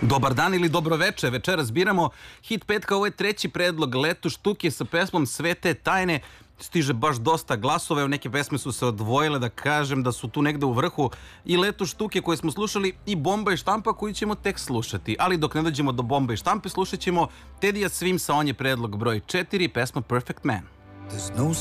Dobar dan ili dobroveče, večeras biramo hit petka, ovo je treći predlog, Leto Štuke sa pesmom Svete tajne. Stiže baš dosta glasova, neke pesme su se odvojile, da kažem da su tu negde u vrhu i Leto Štuke koje smo slušali i Bomba i štampa koju ćemo tek slušati. Ali dok ne dođemo do Bomba i štampe, slušat ćemo Tedija Swimsa, on je predlog broj 4, pesma Perfect Man.